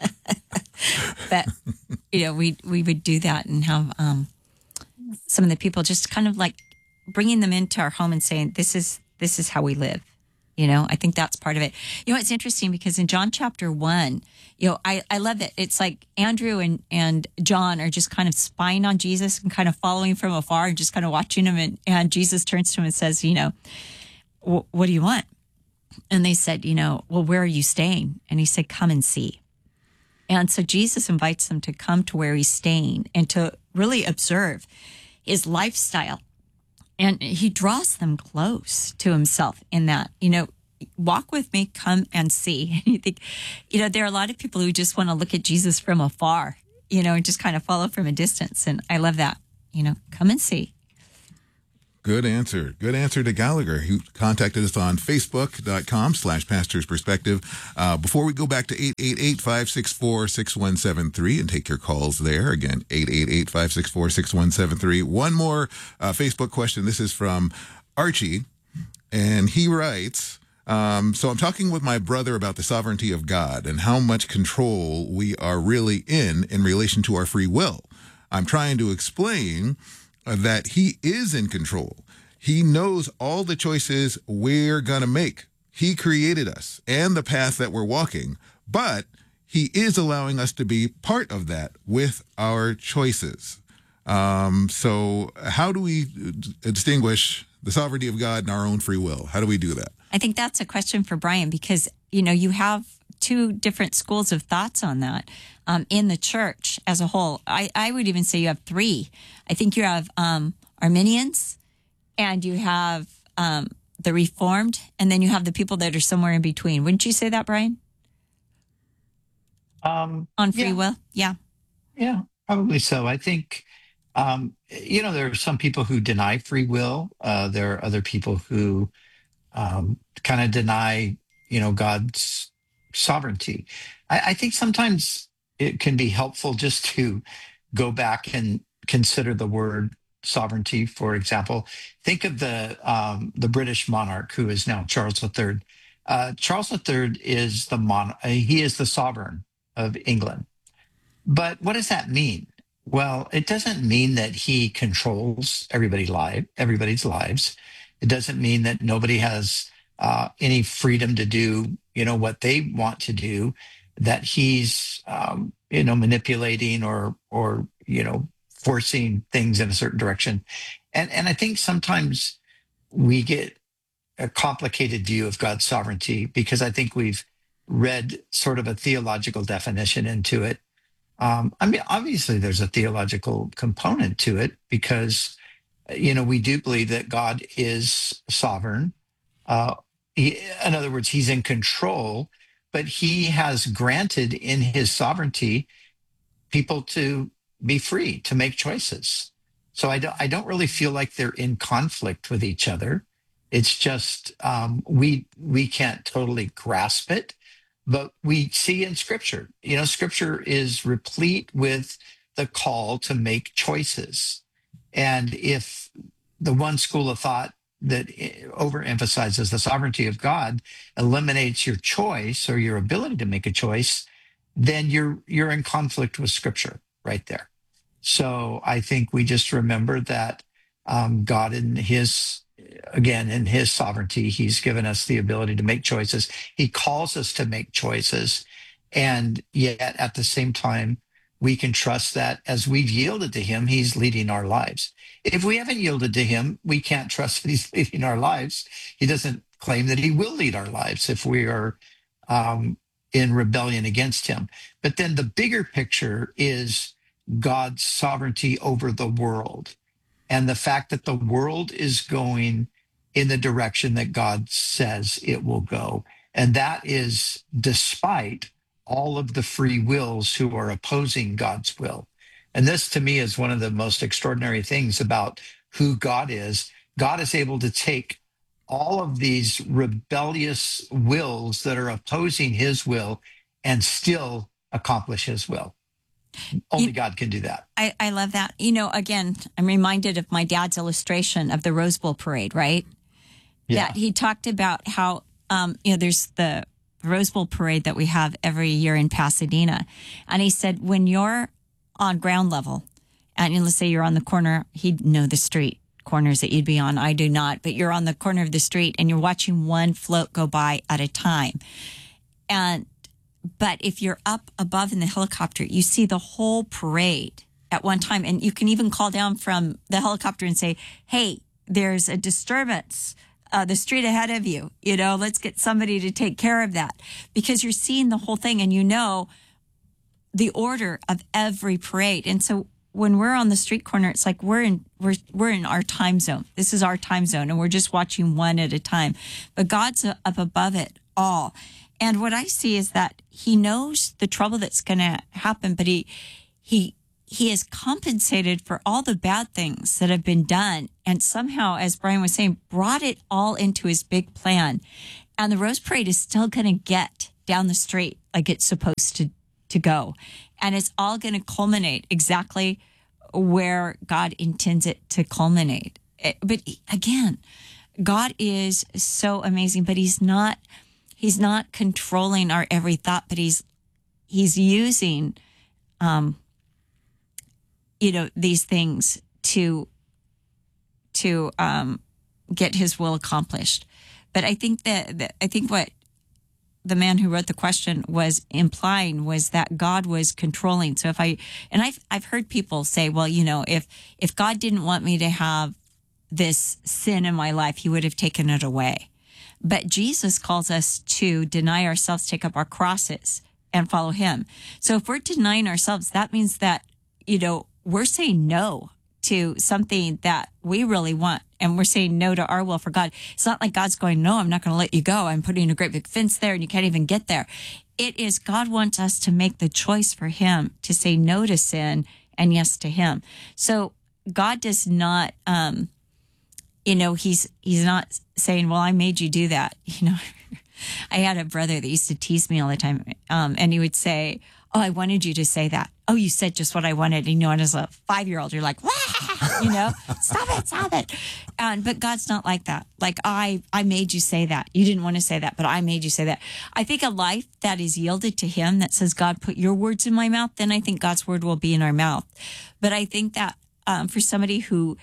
but, you know, we we would do that and have um, some of the people just kind of like bringing them into our home and saying, this is this is how we live. You know, I think that's part of it. You know, it's interesting because in John chapter one, you know, I, I love it. It's like Andrew and, and John are just kind of spying on Jesus and kind of following from afar and just kind of watching him. And, and Jesus turns to him and says, you know, what do you want? And they said, you know, well, where are you staying? And he said, come and see. And so Jesus invites them to come to where he's staying and to really observe his lifestyle. And he draws them close to himself in that, you know, walk with me, come and see. And you think, you know, there are a lot of people who just want to look at Jesus from afar, you know, and just kind of follow from a distance. And I love that, you know, come and see. Good answer. Good answer to Gallagher, who contacted us on Facebook.com slash Pastor's Perspective. Uh, before we go back to eight eight eight, five six four, six one seven three and take your calls there, again, eight eight eight, five six four, six one seven three. One more uh, Facebook question. This is from Archie, and he writes, um, so I'm talking with my brother about the sovereignty of God and how much control we are really in in relation to our free will. I'm trying to explain that he is in control. He knows all the choices we're going to make. He created us and the path that we're walking, but he is allowing us to be part of that with our choices. Um, so how do we distinguish the sovereignty of God and our own free will? How do we do that? I think that's a question for Brian, because, you know, you have two different schools of thoughts on that um, in the church as a whole. I, I would even say you have three. I think you have um, Arminians, and you have um, the Reformed, and then you have the people that are somewhere in between. Wouldn't you say that, Brian? Um, on free yeah. will? Yeah. Yeah, probably so. I think, um, you know, there are some people who deny free will. Uh, there are other people who um, kind of deny, you know, God's sovereignty. I, I think sometimes it can be helpful just to go back and consider the word sovereignty. For example, think of the um, the British monarch who is now Charles the Third. Uh, Charles the Third is the mon- uh, he is the sovereign of England. But what does that mean? Well, it doesn't mean that he controls everybody's life, everybody's lives. It doesn't mean that nobody has uh, any freedom to do, you know, what they want to do, that he's, um, you know, manipulating or, or, you know, forcing things in a certain direction. And, and I think sometimes we get a complicated view of God's sovereignty because I think we've read sort of a theological definition into it. Um, I mean, obviously there's a theological component to it because, you know, we do believe that God is sovereign. Uh, he, in other words, he's in control, but he has granted in his sovereignty people to be free, to make choices. So I don't, I don't really feel like they're in conflict with each other. It's just um, we we can't totally grasp it. But we see in Scripture, you know, Scripture is replete with the call to make choices. And if the one school of thought that overemphasizes the sovereignty of God eliminates your choice or your ability to make a choice, then you're you're in conflict with Scripture right there. So I think we just remember that um, God in his Again, in his sovereignty, he's given us the ability to make choices. He calls us to make choices. And yet at the same time, we can trust that as we've yielded to him, he's leading our lives. If we haven't yielded to him, we can't trust that he's leading our lives. He doesn't claim that he will lead our lives if we are um, in rebellion against him. But then the bigger picture is God's sovereignty over the world. And the fact that the world is going in the direction that God says it will go. And that is despite all of the free wills who are opposing God's will. And this to me is one of the most extraordinary things about who God is. God is able to take all of these rebellious wills that are opposing his will and still accomplish his will. Only you, God can do that. I, I love that. You know, again, I'm reminded of my dad's illustration of the Rose Bowl parade, right? Yeah. That he talked about how, um, you know, there's the Rose Bowl parade that we have every year in Pasadena. And he said, when you're on ground level, and let's say you're on the corner, he'd know the street corners that you'd be on. I do not. But you're on the corner of the street and you're watching one float go by at a time. And But if you're up above in the helicopter, you see the whole parade at one time. And you can even call down from the helicopter and say, hey, there's a disturbance uh, the street ahead of you. You know, let's get somebody to take care of that, because you're seeing the whole thing and you know the order of every parade. And so when we're on the street corner, it's like we're in we're we're in our time zone. This is our time zone, and we're just watching one at a time. But God's up above it all. And what I see is that he knows the trouble that's going to happen, but he he he is compensated for all the bad things that have been done, and somehow, as Brian was saying, brought it all into his big plan. And the Rose Parade is still going to get down the street like it's supposed to to go. And it's all going to culminate exactly where God intends it to culminate. It, but again, God is so amazing, but he's not, he's not controlling our every thought, but he's, he's using, um, you know, these things to, to, um, get his will accomplished. But I think that, that I think what the man who wrote the question was implying was that God was controlling. So if I, and I've, I've heard people say, well, you know, if, if God didn't want me to have this sin in my life, he would have taken it away. But Jesus calls us to deny ourselves, take up our crosses and follow him. So if we're denying ourselves, that means that, you know, we're saying no to something that we really want. And we're saying no to our will for God. It's not like God's going, no, I'm not going to let you go. I'm putting a great big fence there and you can't even get there. It is God wants us to make the choice for him to say no to sin and yes to him. So God does not, um, you know, he's, he's not saying, well, I made you do that. You know, I had a brother that used to tease me all the time. Um, and he would say, oh, I wanted you to say that. Oh, you said just what I wanted. And, you know, and as a five-year-old, you're like, wah! You know, stop it, stop it. And, but God's not like that. Like, I, I made you say that. You didn't want to say that, but I made you say that. I think a life that is yielded to him, that says, God, put your words in my mouth, then I think God's word will be in our mouth. But I think that um, for somebody who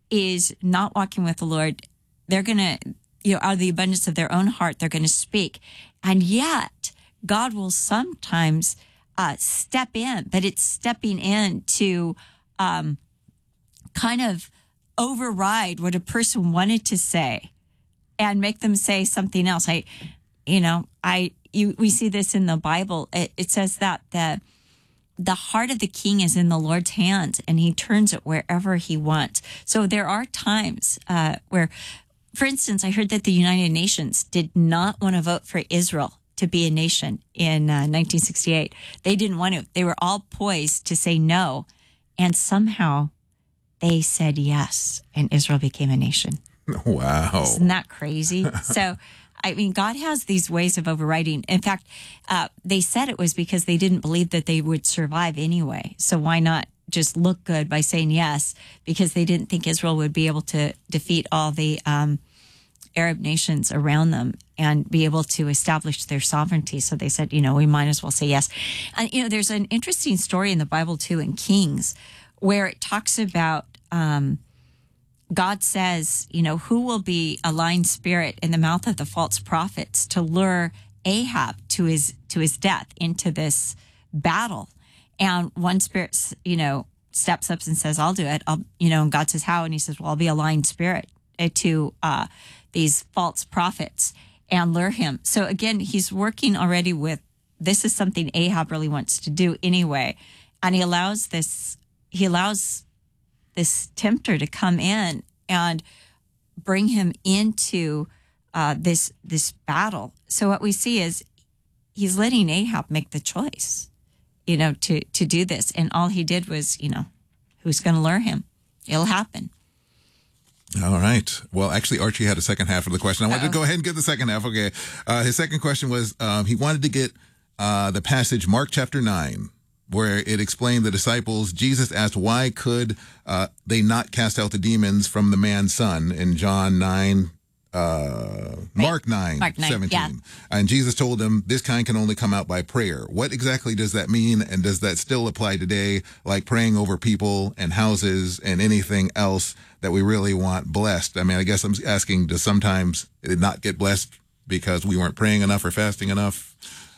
is not walking with the Lord, they're going to, you know, out of the abundance of their own heart, they're going to speak. And yet, God will sometimes Uh, step in, but it's stepping in to um, kind of override what a person wanted to say and make them say something else. I, you know, I, you, we see this in the Bible. It, it says that the, the heart of the king is in the Lord's hands and he turns it wherever he wants. So there are times uh, where, for instance, I heard that the United Nations did not want to vote for Israel to be a nation in uh, nineteen sixty-eight. They didn't want to. They were all poised to say no. And somehow they said yes. And Israel became a nation. Wow. Isn't that crazy? So, I mean, God has these ways of overriding. In fact, uh, they said it was because they didn't believe that they would survive anyway. So why not just look good by saying yes? Because they didn't think Israel would be able to defeat all the um, Arab nations around them and be able to establish their sovereignty. So they said, you know, we might as well say yes. And, you know, there's an interesting story in the Bible, too, in Kings, where it talks about um, God says, you know, who will be a lying spirit in the mouth of the false prophets to lure Ahab to his to his death into this battle. And one spirit, you know, steps up and says, I'll do it. I'll, you know, and God says, how? And he says, well, I'll be a lying spirit to uh, these false prophets and lure him. So again, he's working already with, this is something Ahab really wants to do anyway. And he allows this, he allows this tempter to come in and bring him into uh, this, this battle. So what we see is he's letting Ahab make the choice, you know, to, to do this. And all he did was, you know, who's going to lure him? It'll happen. All right. Well, actually, Archie had a second half of the question. I wanted Uh-oh. to go ahead and get the second half. Okay. Uh, his second question was, um, he wanted to get uh, the passage, Mark chapter nine, where it explained the disciples. Jesus asked, why could uh, they not cast out the demons from the man's son in John nine, uh, Mark nine, Mark nine, seventeen. yeah. And Jesus told them, this kind can only come out by prayer. What exactly does that mean? And does that still apply today, like praying over people and houses and anything else that we really want blessed? I mean, I guess I'm asking, does sometimes it not get blessed because we weren't praying enough or fasting enough?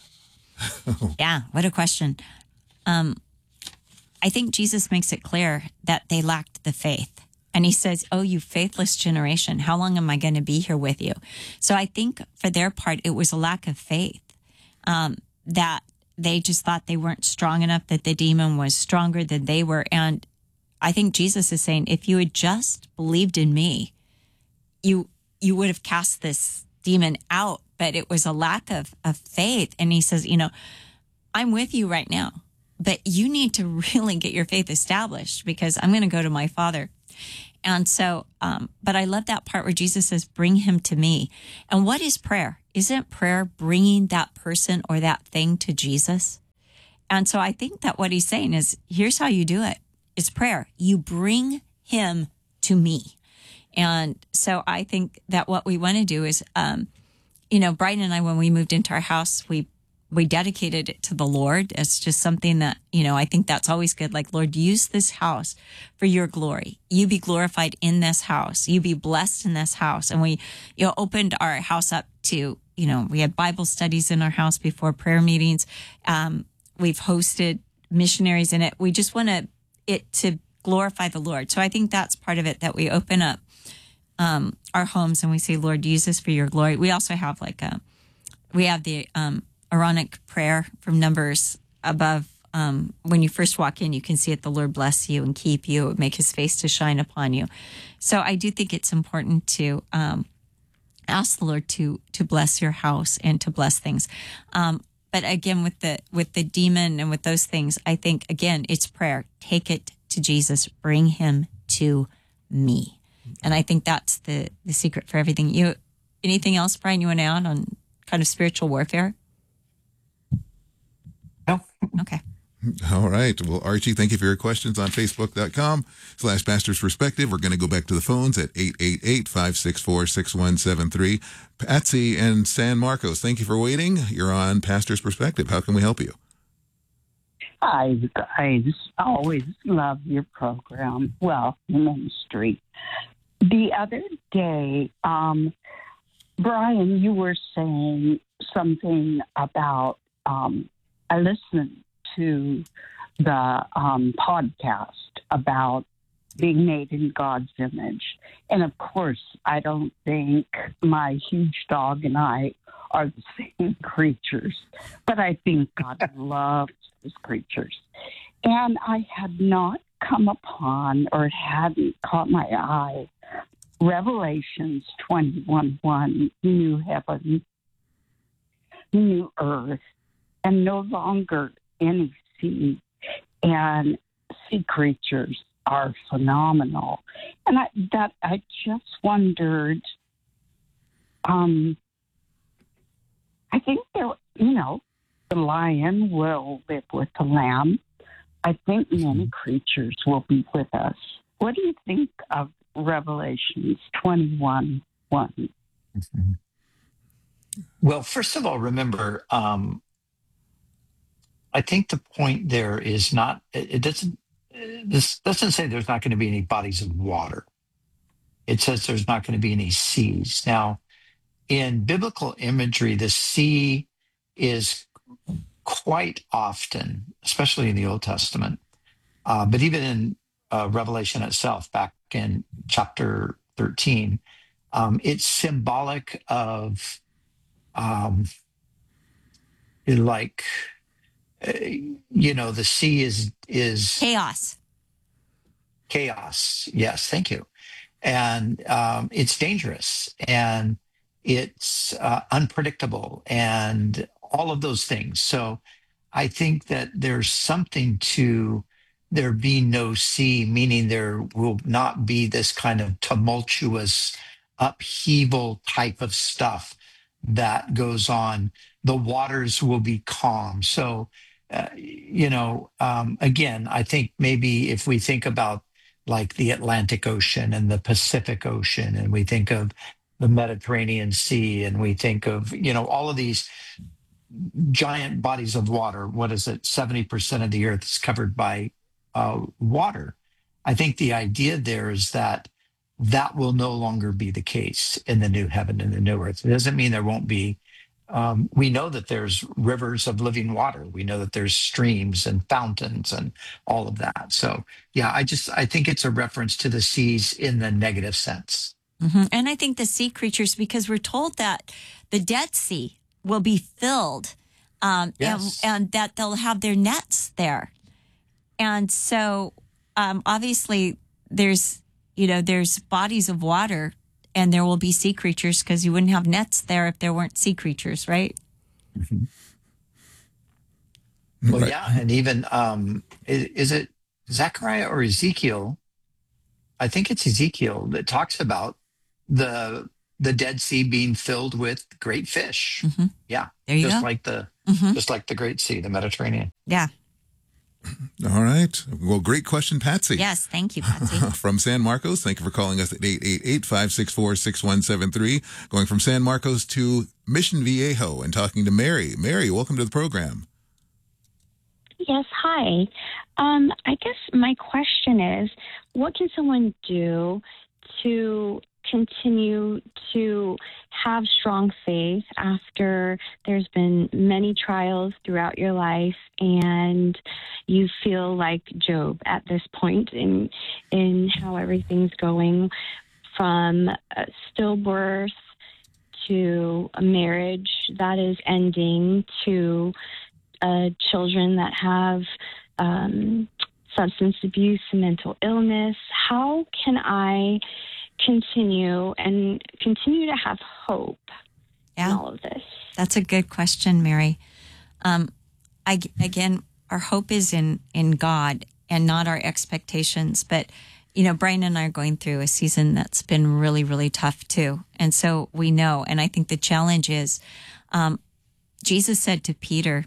Yeah, what a question. Um, I think Jesus makes it clear that they lacked the faith. And he says, oh, you faithless generation, how long am I going to be here with you? So I think for their part, it was a lack of faith, um, that they just thought they weren't strong enough, that the demon was stronger than they were. And I think Jesus is saying, if you had just believed in me, you you would have cast this demon out. But it was a lack of, of faith. And he says, you know, I'm with you right now, but you need to really get your faith established because I'm going to go to my Father. And so, um, but I love that part where Jesus says, bring him to me. And what is prayer? Isn't prayer bringing that person or that thing to Jesus? And so I think that what he's saying is, here's how you do it. It's prayer. You bring him to me. And so I think that what we want to do is, um, you know, Brian and I, when we moved into our house, we we dedicated it to the Lord. It's just something that, you know, I think that's always good. Like, Lord, use this house for your glory. You be glorified in this house. You be blessed in this house. And we, you know, opened our house up to, you know, we had Bible studies in our house before prayer meetings. Um, we've hosted missionaries in it. We just want to, it to glorify the Lord. So I think that's part of it, that we open up um, our homes and we say, Lord, use this for your glory. We also have like a, we have the, um, Aaronic prayer from Numbers above. Um, when you first walk in, you can see it. The Lord bless you and keep you, make his face to shine upon you. So I do think it's important to um, ask the Lord to to bless your house and to bless things. Um, but again, with the with the demon and with those things, I think, again, it's prayer. Take it to Jesus. Bring him to me. And I think that's the, the secret for everything. You, anything else, Brian, you want to add on kind of spiritual warfare? Okay. All right. Well, Archie, thank you for your questions on Facebook.com slash Pastor's Perspective. We're going to go back to the phones at eight eight eight, five six four, six one seven three. Patsy and San Marcos, thank you for waiting. You're on Pastor's Perspective. How can we help you? Hi, guys. I always love your program. Well, ministry. The other day, um, Brian, you were saying something about, um, I listened to the um, podcast about being made in God's image. And of course, I don't think my huge dog and I are the same creatures, but I think God loves his creatures. And I had not come upon, or it hadn't caught my eye, Revelations twenty-one one, new heaven, new earth, and no longer any sea. And sea creatures are phenomenal. And I, that I just wondered, um, I think there, you know, the lion will live with the lamb. I think many creatures will be with us. What do you think of Revelations twenty-one one? Mm-hmm. Well, first of all, remember, um, I think the point there is not, it, it doesn't, this doesn't say there's not going to be any bodies of water. It says there's not going to be any seas. Now, in biblical imagery, the sea is quite often, especially in the Old Testament, uh, but even in uh, Revelation itself, back in chapter thirteen, um, it's symbolic of um, like, uh, you know, the sea is is chaos. Chaos. Yes, thank you. And um, it's dangerous and it's uh, unpredictable and all of those things. So I think that there's something to there being no sea, meaning there will not be this kind of tumultuous upheaval type of stuff that goes on. The waters will be calm. So, uh, you know, um, again, I think maybe if we think about like the Atlantic Ocean and the Pacific Ocean, and we think of the Mediterranean Sea, and we think of, you know, all of these giant bodies of water. What is it? seventy percent of the earth is covered by uh, water. I think the idea there is that that will no longer be the case in the new heaven and the new earth. It doesn't mean there won't be um, we know that there's rivers of living water. We know that there's streams and fountains and all of that. So, yeah, I just I think it's a reference to the seas in the negative sense. Mm-hmm. And I think the sea creatures, because we're told that the Dead Sea will be filled, um, Yes. and, and that they'll have their nets there. And so, um, obviously, there's you know there's bodies of water. And there will be sea creatures because you wouldn't have nets there if there weren't sea creatures, right? Mm-hmm. Well, yeah, and even um, is, is it Zechariah or Ezekiel? I think it's Ezekiel that talks about the the Dead Sea being filled with great fish. Mm-hmm. Yeah, there you just go. like the mm-hmm. just like the Great Sea, the Mediterranean. Yeah. All right. Well, great question, Patsy. Yes, thank you, Patsy. From San Marcos, thank you for calling us at eight eight eight, five six four, six one seven three. Going from San Marcos to Mission Viejo and talking to Mary. Mary, welcome to the program. Yes, hi. Um, I guess my question is, what can someone do to continue to have strong faith after there's been many trials throughout your life and you feel like Job at this point in in how everything's going, from uh, stillbirth to a marriage that is ending to uh, children that have um, substance abuse and mental illness? How can I continue and continue to have hope yeah. in all of this? That's a good question, Mary. Um, I, again, our hope is in, in God and not our expectations. But, you know, Brian and I are going through a season that's been really, really tough too. And so we know, and I think the challenge is, um, Jesus said to Peter,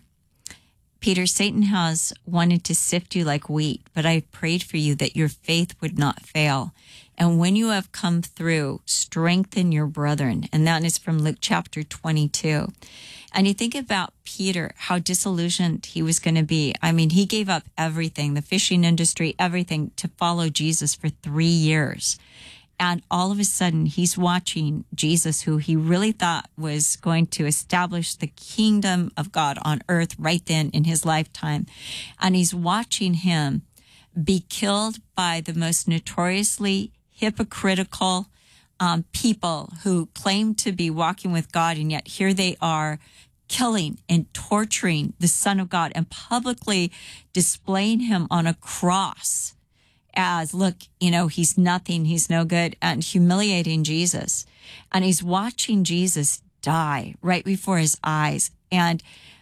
Peter, Satan has wanted to sift you like wheat, but I prayed for you that your faith would not fail. And when you have come through, strengthen your brethren. And that is from Luke chapter twenty-two. And you think about Peter, how disillusioned he was going to be. I mean, he gave up everything, the fishing industry, everything, to follow Jesus for three years. And all of a sudden, he's watching Jesus, who he really thought was going to establish the kingdom of God on earth right then in his lifetime. And he's watching him be killed by the most notoriously hypocritical um, people who claim to be walking with God, and yet here they are killing and torturing the Son of God and publicly displaying him on a cross as, look, you know, he's nothing, he's no good, and humiliating Jesus. And he's watching Jesus die right before his eyes. And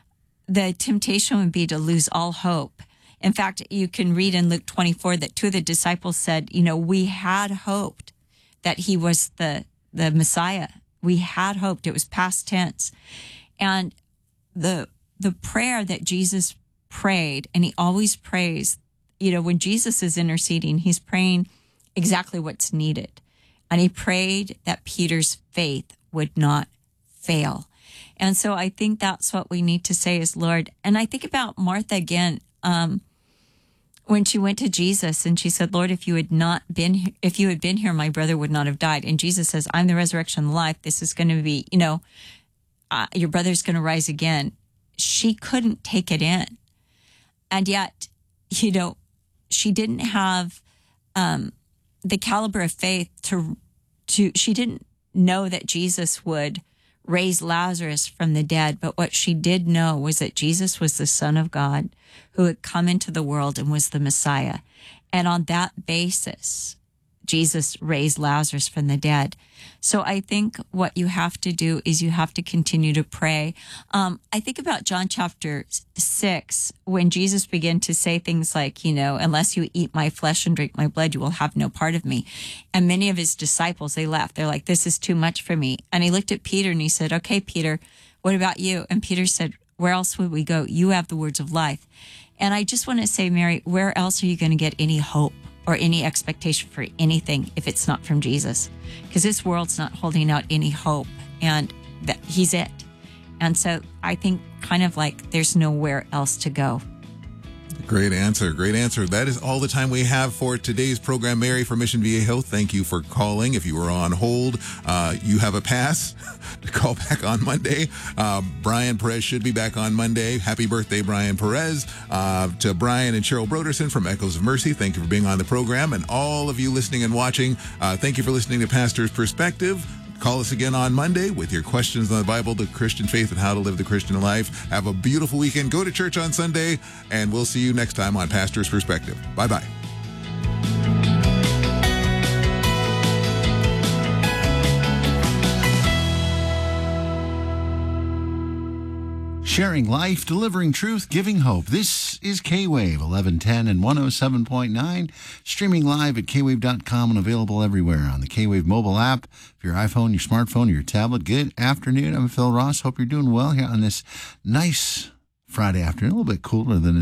the temptation would be to lose all hope. In fact, you can read in Luke twenty-four that two of the disciples said, you know, we had hoped that he was the, the Messiah. We had hoped. It was past tense. And the the prayer that Jesus prayed, and he always prays, you know, when Jesus is interceding, he's praying exactly what's needed. And he prayed that Peter's faith would not fail. And so I think that's what we need to say is, Lord. And I think about Martha again, um, when she went to Jesus and she said, Lord, if you had not been, if you had been here, my brother would not have died. And Jesus says, I'm the resurrection and the life. This is going to be, you know, uh, your brother's going to rise again. She couldn't take it in. And yet, you know, she didn't have um, the caliber of faith to, to, she didn't know that Jesus would raise Lazarus from the dead. But what she did know was that Jesus was the Son of God who had come into the world and was the Messiah. And on that basis, Jesus raised Lazarus from the dead. So I think what you have to do is you have to continue to pray. Um, I think about John chapter six, when Jesus began to say things like, you know, unless you eat my flesh and drink my blood, you will have no part of me. And many of his disciples, they left. They're like, this is too much for me. And he looked at Peter and he said, okay, Peter, what about you? And Peter said, where else would we go? You have the words of life. And I just want to say, Mary, where else are you going to get any hope or any expectation for anything if it's not from Jesus? Because this world's not holding out any hope, and that he's it. And so I think kind of like there's nowhere else to go. Great answer. Great answer. That is all the time we have for today's program. Mary from Mission Viejo, thank you for calling. If you were on hold, uh, you have a pass to call back on Monday. Uh, Brian Perez should be back on Monday. Happy birthday, Brian Perez. Uh, to Brian and Cheryl Broderson from Echoes of Mercy, thank you for being on the program. And all of you listening and watching, uh, thank you for listening to Pastor's Perspective. Call us again on Monday with your questions on the Bible, the Christian faith, and how to live the Christian life. Have a beautiful weekend. Go to church on Sunday, and we'll see you next time on Pastor's Perspective. Bye-bye. Sharing life, delivering truth, giving hope. This is K-Wave, eleven ten and one oh seven point nine, streaming live at K wave dot com and available everywhere on the K-Wave mobile app, for your iPhone, your smartphone, or your tablet. Good afternoon. I'm Phil Ross. Hope you're doing well here on this nice Friday afternoon, a little bit cooler than